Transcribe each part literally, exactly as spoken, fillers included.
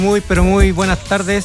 Muy, pero muy buenas tardes.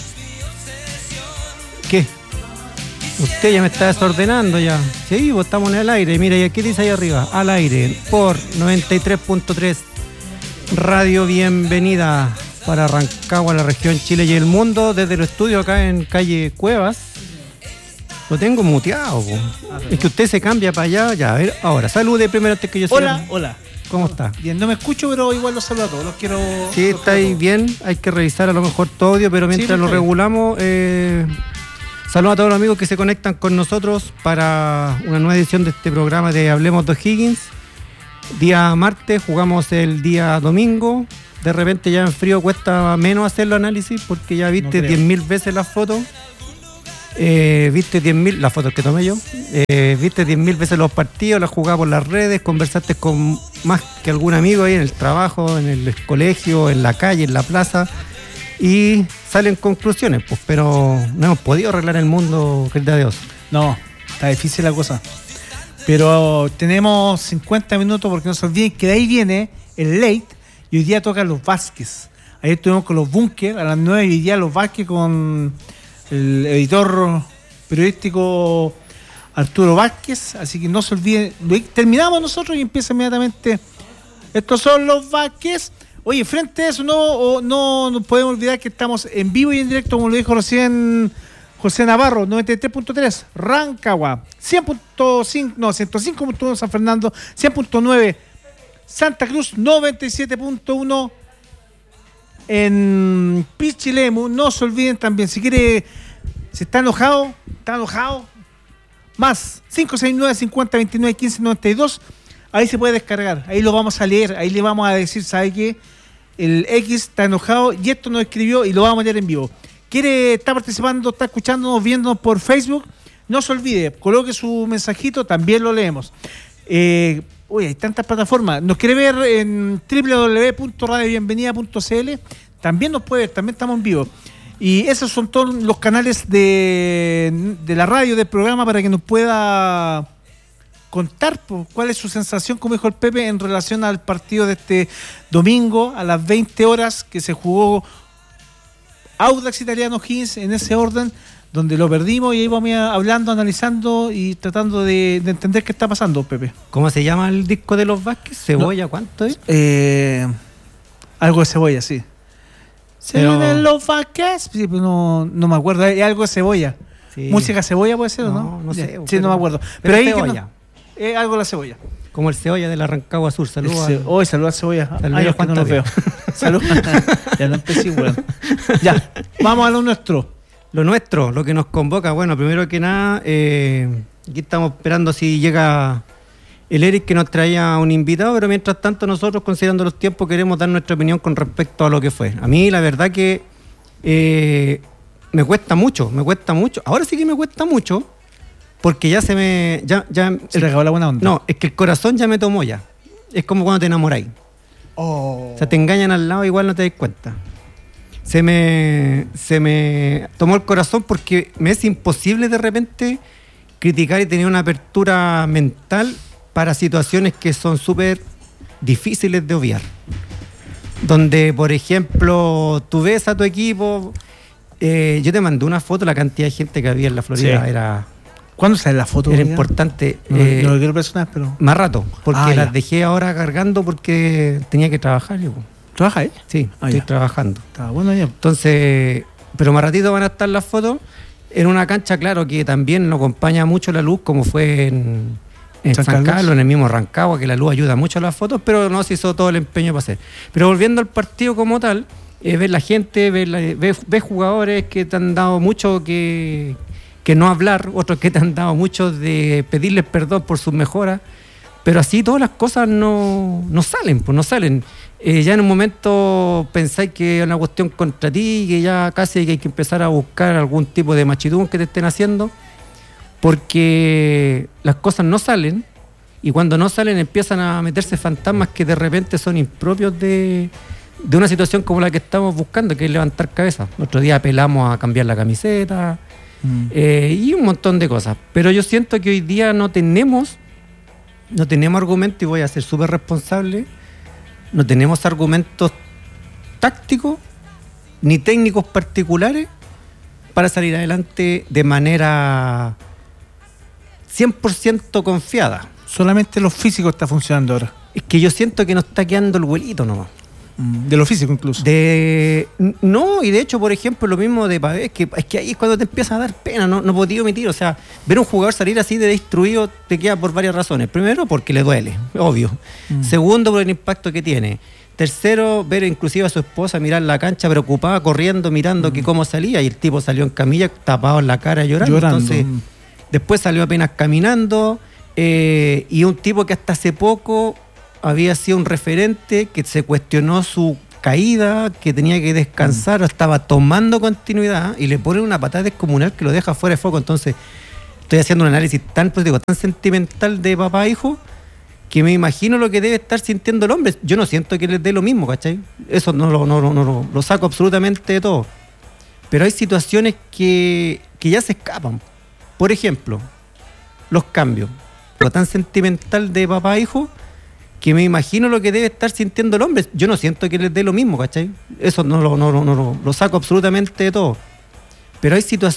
¿Qué? Usted ya me está desordenando ya. Sí, pues estamos en el aire. Mira, y aquí dice ahí arriba, al aire, por noventa y tres punto tres Radio Bienvenida para Rancagua, la región Chile y el mundo, desde el estudio acá en calle Cuevas. Lo tengo muteado, po. Es que usted se cambia para allá. Ya, a ver, ahora, salude primero antes que yo sea. Hola, hola. ¿Cómo está? Bien, no me escucho, pero igual los saludo a todos. Los quiero. Sí, está ahí bien. Hay que revisar a lo mejor tu audio, pero mientras Sí, lo está bien. regulamos, eh, saludos a todos los amigos que se conectan con nosotros para una nueva edición de este programa de Hablemos de O'Higgins. Día martes, jugamos el día domingo. De repente ya en frío cuesta menos hacer los análisis porque ya viste No diez mil veces las fotos. Eh, viste diez mil, las fotos que tomé yo, eh, viste diez mil veces los partidos, las jugabas por las redes, conversaste con más que algún amigo ahí en el trabajo, en el colegio, en la calle, en la plaza, y salen conclusiones, pues, pero no hemos podido arreglar el mundo, querida Dios. No, está difícil la cosa. Pero tenemos cincuenta minutos porque no se olviden que de ahí viene el late y hoy día tocan los Vázquez. Ayer estuvimos con los Bunker a las nueve y hoy día los Vázquez con el editor periodístico Arturo Vázquez, así que no se olviden. Terminamos nosotros y empieza inmediatamente. Estos son los Vázquez. Oye, frente a eso, no, no nos podemos olvidar que estamos en vivo y en directo, como lo dijo recién José Navarro, noventa y tres punto tres, Rancagua, cien punto cinco, no, ciento cinco punto uno San Fernando, cien punto nueve Santa Cruz, noventa y siete punto uno en Pichilemu. No se olviden también, si quiere, si está enojado, está enojado, más cinco seis nueve, cincuenta, veintinueve, quince, noventa y dos, ahí se puede descargar, ahí lo vamos a leer, ahí le vamos a decir, ¿sabe qué? El X está enojado y esto nos escribió y lo vamos a leer en vivo. Quiere estar participando, está escuchándonos, viéndonos por Facebook, no se olvide, coloque su mensajito, también lo leemos. Eh, Uy, hay tantas plataformas. Nos quiere ver en doble u doble u doble u punto radio bienvenida punto c l. También nos puede ver, también estamos en vivo. Y esos son todos los canales de, de la radio, del programa, para que nos pueda contar pues, cuál es su sensación, como dijo el Pepe, en relación al partido de este domingo a las veinte horas que se jugó Audax Italiano O'Higgins en ese orden, donde lo perdimos y ahí vamos hablando, analizando y tratando de, de entender qué está pasando, Pepe. ¿Cómo se llama el disco de los Vázquez? ¿Cebolla? No. ¿Cuánto es? Eh, algo de cebolla, sí. ¿Se Pero... vienen los Vázquez? Sí, pero no, no me acuerdo. Es algo de cebolla. Sí. ¿Música cebolla puede ser o no? No, no sé. Sí, pero... no me acuerdo. Pero, pero ahí cebolla. No, es algo de la cebolla. Como el cebolla de la Rancagua Sur. Saludos. Hoy ce- al... saludos a cebolla. Saludos Años que no los veo. Saludos. Ya no empecé, bueno. Ya, vamos a lo nuestro. Lo nuestro, lo que nos convoca. Bueno, primero que nada, eh, aquí estamos esperando si llega el Eric, que nos traía un invitado, pero mientras tanto nosotros, considerando los tiempos, queremos dar nuestra opinión con respecto a lo que fue. A mí la verdad que eh, me cuesta mucho, me cuesta mucho. Ahora sí que me cuesta mucho, porque ya se me... Ya, ya, se le acabó la buena onda. No, es que el corazón ya me tomó ya. Es como cuando te enamoráis. Oh. O sea, te engañan al lado, igual no te das cuenta. Se me, se me tomó el corazón porque me es imposible de repente criticar y tener una apertura mental para situaciones que son súper difíciles de obviar. Donde, por ejemplo, tú ves a tu equipo, eh, yo te mandé una foto, la cantidad de gente que había en la Florida sí. era... ¿Cuándo sale la foto? Era importante. No, eh, no lo quiero personal, pero... Más rato, porque ah, las dejé ahora cargando porque tenía que trabajar yo. ¿Trabaja ahí? Sí, ah, estoy ya. trabajando. Está bueno ya. Entonces, pero más ratito van a estar las fotos en una cancha, claro, que también nos acompaña mucho la luz, como fue en, en San, San Carlos? Carlos, en el mismo Rancagua, que la luz ayuda mucho a las fotos, pero no se hizo todo el empeño para hacer. Pero volviendo al partido como tal, eh, ves la gente, ves, la, ves, ves jugadores que te han dado mucho que, que no hablar, otros que te han dado mucho de pedirles perdón por sus mejoras, pero así todas las cosas no, no salen, pues no salen. Eh, ya en un momento pensáis que es una cuestión contra ti, que ya casi hay que empezar a buscar algún tipo de machitún que te estén haciendo, porque las cosas no salen, y cuando no salen empiezan a meterse fantasmas que de repente son impropios de, de una situación como la que estamos buscando, que es levantar cabeza. Otro día apelamos a cambiar la camiseta mm. eh, y un montón de cosas, pero yo siento que hoy día no tenemos no tenemos argumentos, y voy a ser súper responsable. No tenemos argumentos tácticos ni técnicos particulares para salir adelante de manera cien por ciento confiada. Solamente lo físico está funcionando ahora. Es que yo siento que nos está quedando el vuelito nomás. De lo físico incluso. De no, y de hecho, por ejemplo, lo mismo de Pavés, que es que ahí es cuando te empieza a dar pena, no, no podía omitir. O sea, ver a un jugador salir así de destruido te queda por varias razones. Primero, porque le duele, obvio. Mm. Segundo, por el impacto que tiene. Tercero, ver inclusive a su esposa mirar la cancha preocupada, corriendo, mirando mm. que cómo salía, y el tipo salió en camilla, tapado en la cara, llorando. llorando. Entonces, mm. después salió apenas caminando, eh, y un tipo que hasta hace poco había sido un referente, que se cuestionó su caída, que tenía que descansar, mm. estaba tomando continuidad, y le ponen una patada descomunal que lo deja fuera de foco. Entonces, estoy haciendo un análisis tan, pues digo, tan sentimental de papá a hijo, que me imagino lo que debe estar sintiendo el hombre. Yo no siento que les dé lo mismo, ¿cachai? Eso no lo no, no, no, no, lo saco absolutamente de todo. Pero hay situaciones que, que ya se escapan. Por ejemplo, los cambios. Lo tan sentimental de papá a hijo, que me imagino lo que debe estar sintiendo el hombre. Yo no siento que les dé lo mismo, ¿cachai? Eso no lo no, no, no, lo saco absolutamente de todo. Pero hay situaciones